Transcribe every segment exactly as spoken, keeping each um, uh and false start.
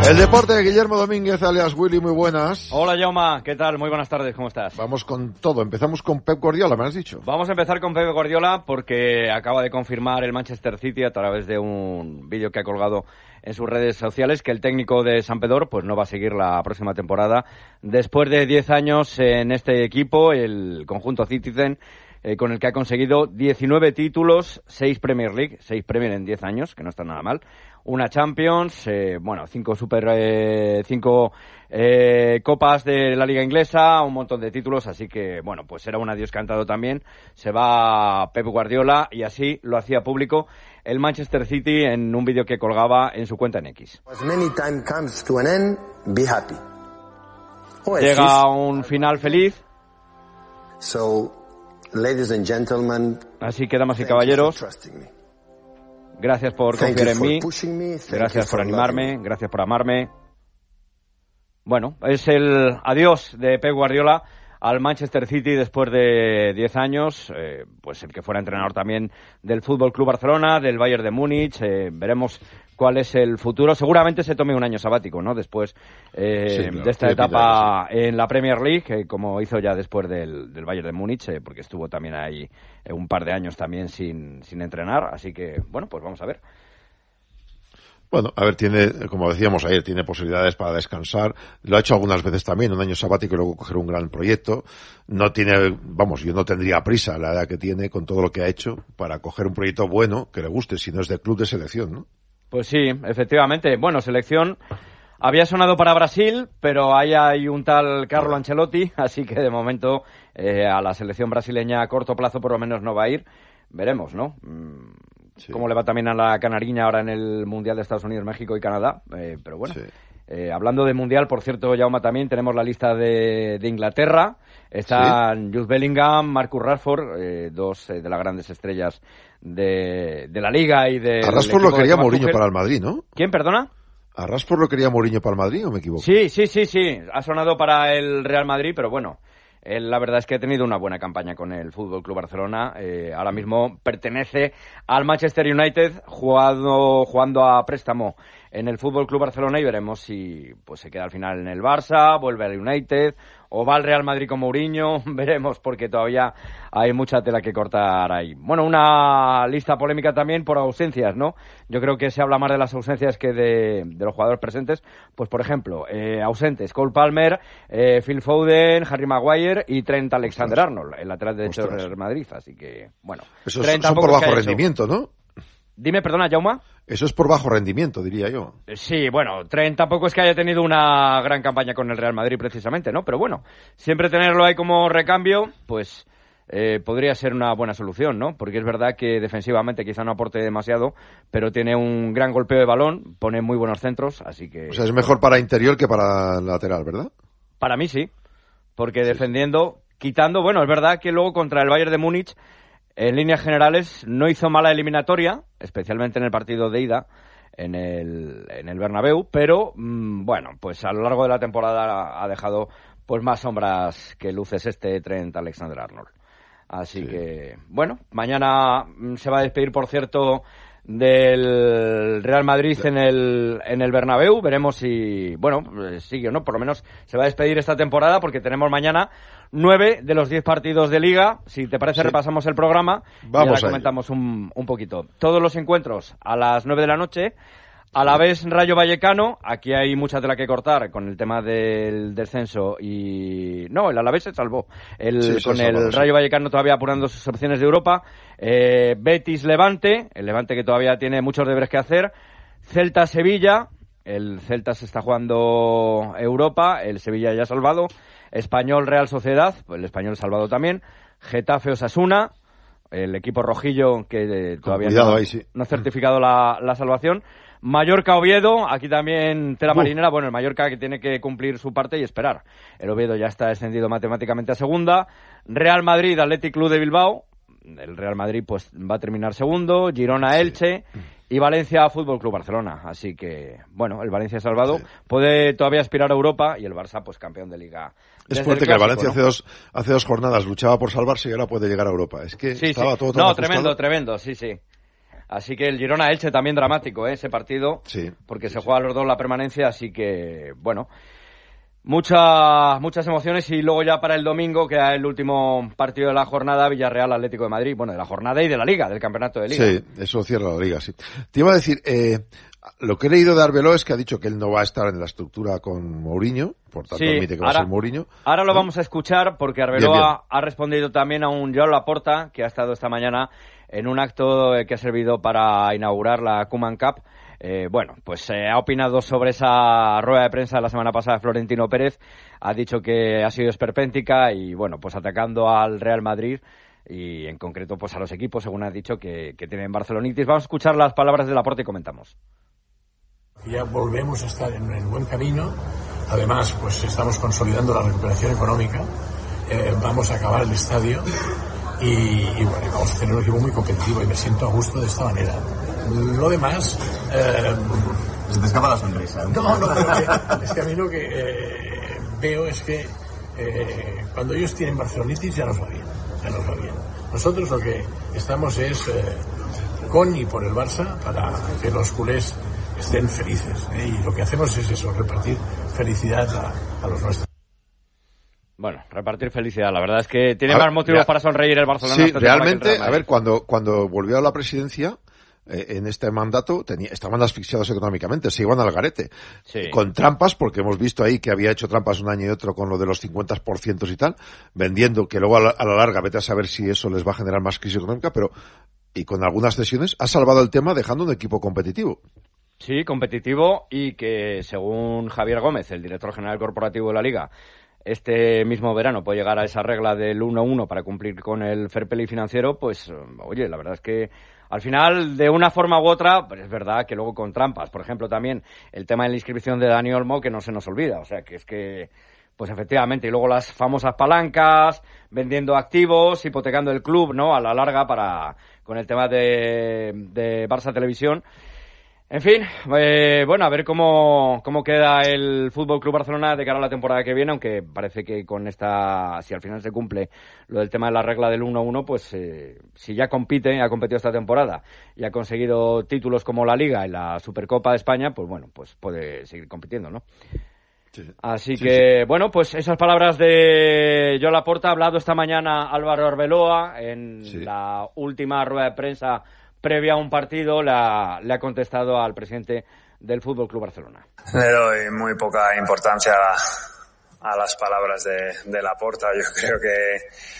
El deporte de Guillermo Domínguez, alias Willy, muy buenas. Hola, Jaume, ¿qué tal? Muy buenas tardes, ¿cómo estás? Vamos con todo, empezamos con Pep Guardiola, me has dicho. Vamos a empezar con Pep Guardiola porque acaba de confirmar el Manchester City a través de un vídeo que ha colgado en sus redes sociales que el técnico de Sampdoria pues no va a seguir la próxima temporada. Después de diez años en este equipo, el conjunto Citizen, eh, con el que ha conseguido diecinueve títulos, seis Premier League, seis Premier en diez años, que no está nada mal. Una Champions, eh, bueno, cinco super, eh, cinco eh, copas de la Liga Inglesa, un montón de títulos, así que, bueno, pues era un adiós cantado también. Se va Pep Guardiola y así lo hacía público el Manchester City en un vídeo que colgaba en su cuenta en X. Llega un final feliz. So, ladies and gentlemen, así que, damas y caballeros, gracias por confiar en mí, gracias por animarme, gracias por amarme. Bueno, es el adiós de Pep Guardiola al Manchester City después de diez años, eh, pues el que fuera entrenador también del Fútbol Club Barcelona, del Bayern de Múnich. Eh, veremos cuál es el futuro. Seguramente se tome un año sabático, ¿no? Después eh, sí, claro, de esta etapa en la Premier League, eh, como hizo ya después del, del Bayern de Múnich, eh, porque estuvo también ahí eh, un par de años también sin, sin entrenar. Así que, bueno, pues vamos a ver. Bueno, a ver, tiene, como decíamos ayer, tiene posibilidades para descansar. Lo ha hecho algunas veces también, un año sabático y luego coger un gran proyecto. No tiene, vamos, yo no tendría prisa, la edad que tiene, con todo lo que ha hecho, para coger un proyecto bueno, que le guste, si no es de club, de selección, ¿no? Pues sí, efectivamente. Bueno, selección había sonado para Brasil, pero ahí hay un tal Carlo Ancelotti, así que de momento eh, a la selección brasileña a corto plazo por lo menos no va a ir. Veremos, ¿no? Mm. Sí. Cómo le va también a la canariña ahora en el Mundial de Estados Unidos, México y Canadá. Eh, pero bueno, sí. eh, hablando de Mundial, por cierto, Jaume, también tenemos la lista de, de Inglaterra. Están sí. Jude Bellingham, Marcus Rashford, eh, dos eh, de las grandes estrellas de, de la Liga y de... A Rashford lo quería Mourinho para el Madrid, ¿no? ¿Quién, perdona? ¿A Rashford lo quería Mourinho para el Madrid o me equivoco? Sí, sí, sí, sí. Ha sonado para el Real Madrid, pero bueno... Él, la verdad es que ha tenido una buena campaña con el Fútbol Club Barcelona. Eh, ahora mismo pertenece al Manchester United, jugado, jugando a préstamo en el Fútbol Club Barcelona, y veremos si pues se queda al final en el Barça, vuelve al United o va al Real Madrid con Mourinho. Veremos, porque todavía hay mucha tela que cortar ahí. Bueno, una lista polémica también por ausencias, ¿no? Yo creo que se habla más de las ausencias que de, de los jugadores presentes. Pues, por ejemplo, eh, ausentes: Cole Palmer, eh, Phil Foden, Harry Maguire y Trent Alexander-Arnold, el lateral derecho del Real Madrid. Así que, bueno. Eso es, son por bajo rendimiento, ¿no? Dime, perdona, Jaume. Eso es por bajo rendimiento, diría yo. Sí, bueno, Trent tampoco es que haya tenido una gran campaña con el Real Madrid precisamente, ¿no? Pero bueno, siempre tenerlo ahí como recambio, pues eh, podría ser una buena solución, ¿no? Porque es verdad que defensivamente quizá no aporte demasiado, pero tiene un gran golpeo de balón, pone muy buenos centros, así que... O sea, es mejor para interior que para lateral, ¿verdad? Para mí sí, porque sí, defendiendo, quitando... Bueno, es verdad que luego contra el Bayern de Múnich, en líneas generales, no hizo mala eliminatoria, especialmente en el partido de ida, en el, en el Bernabéu, pero, mmm, bueno, pues a lo largo de la temporada ha dejado pues más sombras que luces este Trent Alexander-Arnold. Así sí. que, bueno, mañana se va a despedir, por cierto, del Real Madrid en el en el Bernabéu. Veremos si, bueno, sigue o no, por lo menos se va a despedir esta temporada, porque tenemos mañana nueve de los diez partidos de Liga. Si te parece, sí. repasamos el programa. Vamos, y ahora comentamos un, un poquito. Todos los encuentros a las nueve de la noche. A la vez Rayo Vallecano, aquí hay mucha tela que cortar con el tema del descenso y... No, el Alavés se salvó. El, sí, con el salvado, Rayo sí. Vallecano todavía apurando sus opciones de Europa. Eh, Betis Levante, el Levante que todavía tiene muchos deberes que hacer. Celta Sevilla, el Celta se está jugando Europa, el Sevilla ya salvado. Español Real Sociedad, el Español salvado también. Getafe Osasuna, el equipo rojillo que eh, todavía no, ahí, sí. no ha certificado la, la salvación. Mallorca Oviedo, aquí también tela marinera. Bueno, el Mallorca que tiene que cumplir su parte y esperar. El Oviedo ya está descendido matemáticamente a segunda. Real Madrid, Athletic Club de Bilbao. El Real Madrid pues va a terminar segundo. Girona, Elche. Sí. Y Valencia Fútbol Club Barcelona. Así que, bueno, el Valencia salvado. Sí. Puede todavía aspirar a Europa y el Barça pues campeón de Liga. Es fuerte el clásico, que el Valencia, ¿no? hace dos hace dos jornadas luchaba por salvarse y ahora puede llegar a Europa. Es que sí, estaba sí. todo tan No, ajustado. tremendo, tremendo, sí, sí. Así que el Girona-Elche también dramático, ¿eh? Ese partido, sí, porque sí, se sí. juega a los dos la permanencia, así que, bueno, muchas muchas emociones. Y luego ya para el domingo queda el último partido de la jornada, Villarreal-Atlético de Madrid, bueno, de la jornada y de la Liga, del campeonato de Liga. Sí, eso cierra la Liga, sí. Te iba a decir, eh, lo que he leído de Arbeloa es que ha dicho que él no va a estar en la estructura con Mourinho, por tanto sí, admite que ahora, va a ser Mourinho. Ahora lo ¿no? vamos a escuchar porque Arbeloa bien, bien. ha respondido también a un Joao Laporta que ha estado esta mañana en un acto que ha servido para inaugurar la Koeman Cup. Eh, bueno, pues eh, ha opinado sobre esa rueda de prensa de la semana pasada de Florentino Pérez. Ha dicho que ha sido esperpéntica y, bueno, pues atacando al Real Madrid y en concreto pues a los equipos, según ha dicho, que, que tienen Barcelonitis. Vamos a escuchar las palabras de Laporta y comentamos. Ya volvemos a estar en el buen camino. Además, pues estamos consolidando la recuperación económica. Eh, vamos a acabar el estadio y, y bueno, vamos a tener un equipo muy competitivo y me siento a gusto de esta manera. Lo demás... Eh, Se te escapa la sonrisa. ¿eh? No, no, porque es que a mí lo que eh, veo es que eh, cuando ellos tienen barcelonitis ya nos va bien, ya nos va bien. Nosotros lo que estamos es eh, con y por el Barça para que los culés estén felices, ¿eh? Y lo que hacemos es eso, repartir felicidad a, a los nuestros. Bueno, repartir felicidad. La verdad es que tiene A más ver, motivos ya, para sonreír el Barcelona. Sí, esta temporada que el realmente, Real Madrid. a ver, cuando, cuando volvió a la presidencia, eh, en este mandato, tenía, estaban asfixiados económicamente, se iban al garete. Sí. Con trampas, porque hemos visto ahí que había hecho trampas un año y otro con lo de los cincuenta por ciento y tal, vendiendo, que luego a la, a la larga, vete a saber si eso les va a generar más crisis económica, pero, y con algunas cesiones, ha salvado el tema dejando un equipo competitivo. Sí, competitivo y que, según Javier Gómez, el director general corporativo de la Liga, este mismo verano puede llegar a esa regla del uno uno para cumplir con el fair play financiero, pues, oye, la verdad es que al final, de una forma u otra, pues es verdad que luego con trampas. Por ejemplo, también el tema de la inscripción de Dani Olmo, que no se nos olvida. O sea, que es que, pues efectivamente, y luego las famosas palancas, vendiendo activos, hipotecando el club, ¿no? A la larga para, con el tema de, de Barça Televisión. En fin, eh, bueno, a ver cómo, cómo queda el Fútbol Club Barcelona de cara a la temporada que viene, aunque parece que con esta, si al final se cumple lo del tema de la regla del uno uno, pues eh, si ya compite, ha competido esta temporada y ha conseguido títulos como la Liga y la Supercopa de España, pues bueno, pues puede seguir compitiendo, ¿no? Sí. Así sí, que, sí. bueno, pues esas palabras de Joao Laporta. Ha hablado esta mañana Álvaro Arbeloa en sí. la última rueda de prensa previa a un partido, la, le ha contestado al presidente del Fútbol Club Barcelona. Le doy muy poca importancia a, a las palabras de, de Laporta. Yo creo que,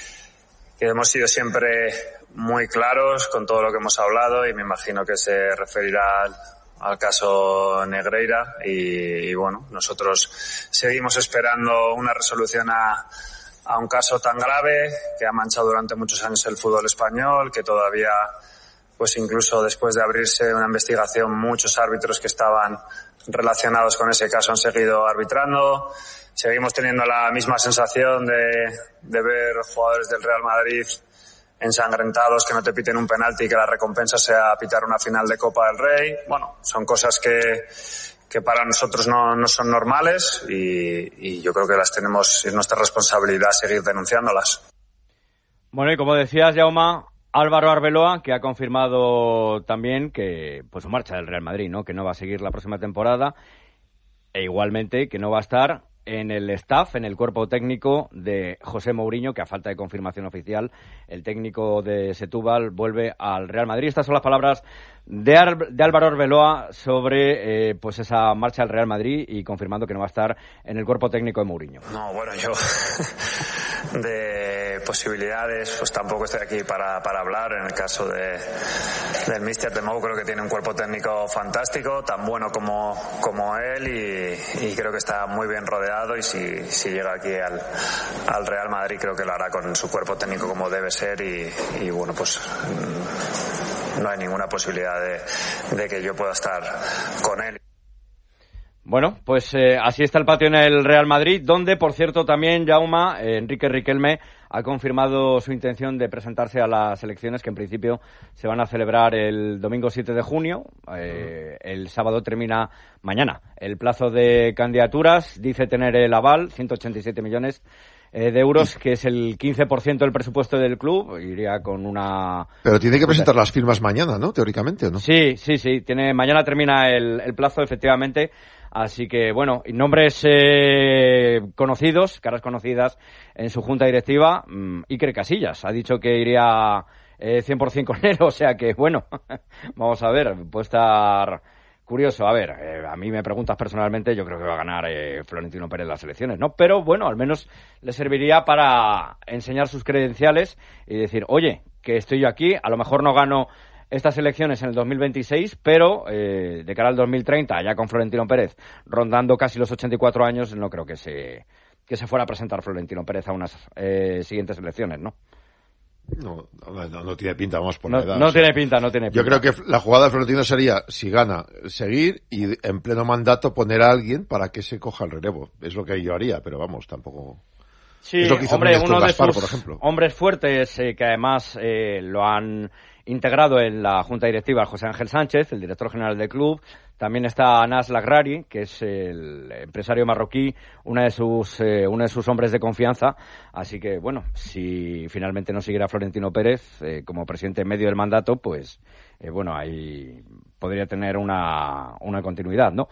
que hemos sido siempre muy claros con todo lo que hemos hablado y me imagino que se referirá al, al caso Negreira y, y bueno, nosotros seguimos esperando una resolución a, a un caso tan grave que ha manchado durante muchos años el fútbol español, que todavía, pues incluso después de abrirse una investigación, muchos árbitros que estaban relacionados con ese caso han seguido arbitrando. Seguimos teniendo la misma sensación de, de ver jugadores del Real Madrid ensangrentados, que no te piten un penalti y que la recompensa sea pitar una final de Copa del Rey. Bueno, son cosas que, que para nosotros no, no son normales y, y yo creo que las tenemos, es nuestra responsabilidad seguir denunciándolas. Bueno, y como decías, Jaume, Álvaro Arbeloa, que ha confirmado también que pues su marcha del Real Madrid, ¿no? Que no va a seguir la próxima temporada e igualmente que no va a estar en el staff, en el cuerpo técnico de José Mourinho, que a falta de confirmación oficial, el técnico de Setúbal vuelve al Real Madrid. Estas son las palabras de, Ar- de Álvaro Arbeloa sobre eh, pues esa marcha al Real Madrid y confirmando que no va a estar en el cuerpo técnico de Mourinho. No, bueno, yo de posibilidades pues tampoco estoy aquí para, para hablar. En el caso de del míster de Mou, creo que tiene un cuerpo técnico fantástico, tan bueno como, como él y, y creo que está muy bien rodeado y si, si llega aquí al, al Real Madrid creo que lo hará con su cuerpo técnico como debe ser y, y bueno, pues no hay ninguna posibilidad de, de que yo pueda estar con él. Bueno, pues eh, así está el patio en el Real Madrid, donde, por cierto, también Jaume, eh, Enrique Riquelme ha confirmado su intención de presentarse a las elecciones que en principio se van a celebrar el domingo siete de junio. Eh, el sábado termina mañana el plazo de candidaturas. Dice tener el aval, ciento ochenta y siete millones eh, de euros, que es el quince por ciento del presupuesto del club. Iría con una... Pero tiene que presentar las firmas mañana, ¿no? Teóricamente, ¿o no? Sí, sí, sí. Tiene, mañana termina el, el plazo, efectivamente. Así que, bueno, nombres eh, conocidos, caras conocidas en su junta directiva. mmm, Iker Casillas ha dicho que iría eh, cien por ciento con él, o sea que, bueno, vamos a ver, puede estar curioso. A ver, eh, a mí me preguntas personalmente, yo creo que va a ganar eh, Florentino Pérez las elecciones, ¿no? Pero, bueno, al menos le serviría para enseñar sus credenciales y decir, oye, que estoy yo aquí, a lo mejor no gano estas elecciones en el dos mil veintiséis, pero eh, de cara al dos mil treinta, ya con Florentino Pérez rondando casi los ochenta y cuatro años, no creo que se que se fuera a presentar Florentino Pérez a unas eh, siguientes elecciones, ¿no? No, no, no tiene pinta, vamos por no, la edad. No o sea, tiene pinta, no tiene pinta. Yo creo que la jugada de Florentino sería, si gana, seguir y en pleno mandato poner a alguien para que se coja el relevo. Es lo que yo haría, pero vamos, tampoco... Sí, es lo que hizo hombre, uno Gaspar, de sus por ejemplo. Hombres fuertes eh, que además eh, lo han integrado en la junta directiva, José Ángel Sánchez, el director general del club. También está Anas Lagrari, que es el empresario marroquí, una de sus eh, uno de sus hombres de confianza. Así que, bueno, si finalmente no siguiera Florentino Pérez eh, como presidente en medio del mandato, pues, eh, bueno, ahí podría tener una, una continuidad, ¿no?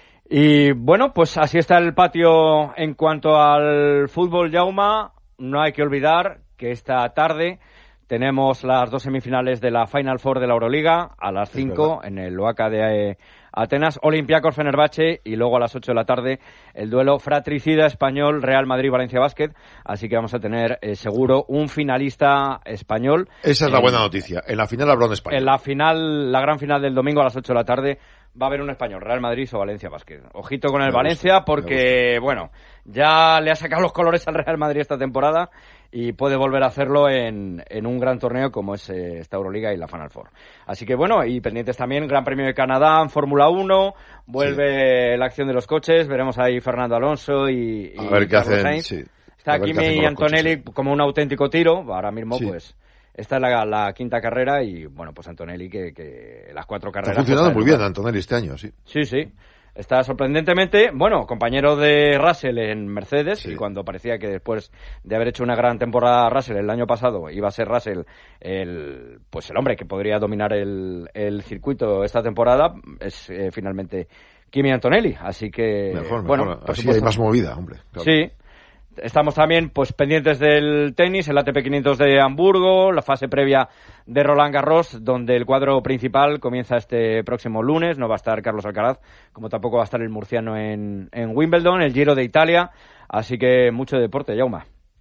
Y bueno, pues así está el patio en cuanto al fútbol, Jaume. No hay que olvidar que esta tarde tenemos las dos semifinales de la Final Four de la Euroliga a las cinco en el Oaca de eh, Atenas, Olympiacos Fenerbahce, y luego a las ocho de la tarde el duelo fratricida español Real Madrid-Valencia Basket. Así que vamos a tener eh, seguro un finalista español. Esa es la buena noticia. En la final habrá un español. En la final, la gran final del domingo a las ocho de la tarde va a haber un español, Real Madrid o Valencia Basket. Ojito con el me Valencia, gusta, porque, bueno, ya le ha sacado los colores al Real Madrid esta temporada y puede volver a hacerlo en, en un gran torneo como es eh, esta Euroliga y la Final Four. Así que, bueno, y pendientes también, Gran Premio de Canadá en Fórmula uno, vuelve sí. la acción de los coches, veremos ahí Fernando Alonso y, y a ver qué hacen, Sainz. Sí. Está Kimi y Antonelli coches, como un auténtico tiro, ahora mismo, sí. pues... Esta es la, la quinta carrera y, bueno, pues Antonelli que, que las cuatro carreras... Está funcionando pues, muy bien Antonelli este año, sí. Sí, sí. Está sorprendentemente, bueno, compañero de Russell en Mercedes, sí. y cuando parecía que después de haber hecho una gran temporada Russell el año pasado, iba a ser Russell el, pues el hombre que podría dominar el, el circuito esta temporada, es eh, finalmente Kimi Antonelli. Así que, mejor, mejor. bueno, así hay más movida, hombre. Claro. Sí. Estamos también pues pendientes del tenis, el A T P quinientos de Hamburgo, la fase previa de Roland Garros, donde el cuadro principal comienza este próximo lunes. No va a estar Carlos Alcaraz, como tampoco va a estar el murciano en, en Wimbledon, el Giro de Italia. Así que mucho deporte, Jaume.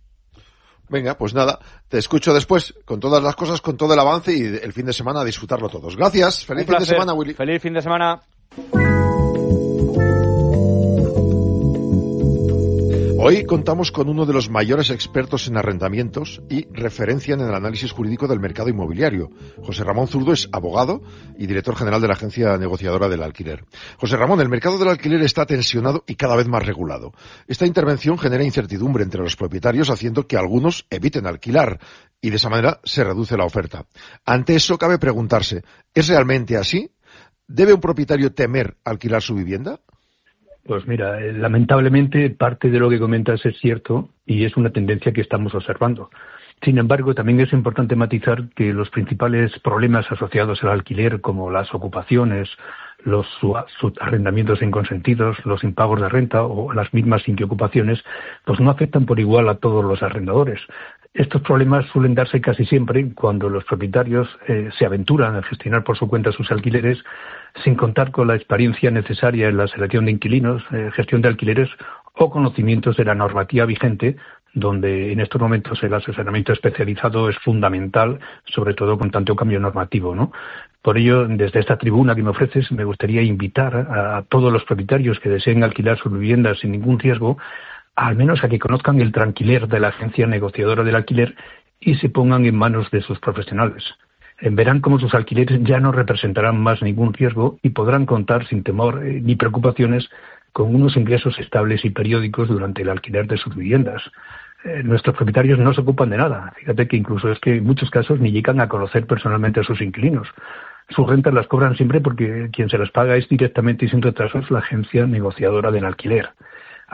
Venga, pues nada, te escucho después con todas las cosas, con todo el avance y el fin de semana a disfrutarlo todos. Gracias, feliz fin de semana, Willy. Feliz fin de semana. Hoy contamos con uno de los mayores expertos en arrendamientos y referencia en el análisis jurídico del mercado inmobiliario. José Ramón Zurdo es abogado y director general de la agencia negociadora del alquiler. José Ramón, el mercado del alquiler está tensionado y cada vez más regulado. Esta intervención genera incertidumbre entre los propietarios, haciendo que algunos eviten alquilar y de esa manera se reduce la oferta. Ante eso cabe preguntarse, ¿es realmente así? ¿Debe un propietario temer alquilar su vivienda? Pues mira, lamentablemente parte de lo que comentas es cierto y es una tendencia que estamos observando. Sin embargo, también es importante matizar que los principales problemas asociados al alquiler, como las ocupaciones, los arrendamientos inconsentidos, los impagos de renta o las mismas inquiocupaciones, pues no afectan por igual a todos los arrendadores. Estos problemas suelen darse casi siempre cuando los propietarios eh, se aventuran a gestionar por su cuenta sus alquileres sin contar con la experiencia necesaria en la selección de inquilinos, eh, gestión de alquileres o conocimientos de la normativa vigente, donde en estos momentos el asesoramiento especializado es fundamental, sobre todo con tanto cambio normativo, ¿no? Por ello, desde esta tribuna que me ofreces, me gustaría invitar a, a todos los propietarios que deseen alquilar sus viviendas sin ningún riesgo, al menos a que conozcan el tranquiler de la agencia negociadora del alquiler y se pongan en manos de sus profesionales. Verán cómo sus alquileres ya no representarán más ningún riesgo y podrán contar sin temor eh, ni preocupaciones con unos ingresos estables y periódicos durante el alquiler de sus viviendas. Eh, nuestros propietarios no se ocupan de nada. Fíjate que incluso es que en muchos casos ni llegan a conocer personalmente a sus inquilinos. Sus rentas las cobran siempre porque quien se las paga es directamente y sin retrasos la agencia negociadora del alquiler.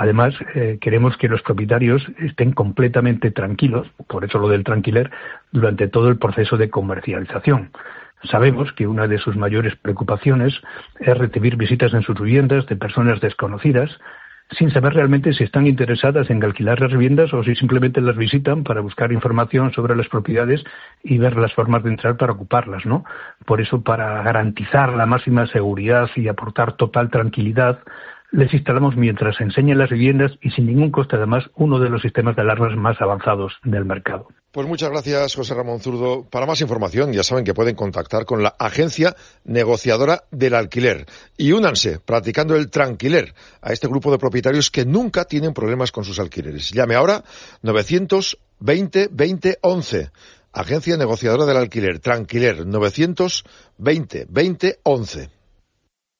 Además, eh, queremos que los propietarios estén completamente tranquilos, por eso lo del tranquiler, durante todo el proceso de comercialización. Sabemos que una de sus mayores preocupaciones es recibir visitas en sus viviendas de personas desconocidas, sin saber realmente si están interesadas en alquilar las viviendas o si simplemente las visitan para buscar información sobre las propiedades y ver las formas de entrar para ocuparlas, ¿no? Por eso, para garantizar la máxima seguridad y aportar total tranquilidad, les instalamos mientras enseñan las viviendas y sin ningún coste además uno de los sistemas de alarmas más avanzados del mercado. Pues muchas gracias, José Ramón Zurdo. Para más información ya saben que pueden contactar con la Agencia Negociadora del Alquiler y únanse practicando el tranquiler a este grupo de propietarios que nunca tienen problemas con sus alquileres. Llame ahora novecientos veinte veinte once. Agencia Negociadora del Alquiler, Tranquiler, novecientos veinte veinte once.